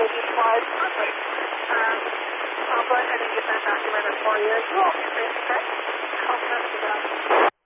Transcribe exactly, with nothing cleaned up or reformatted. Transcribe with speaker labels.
Speaker 1: maybe applied perfect. Um, I'll go ahead and get that documented for you as well. Okay? I'll pass it out.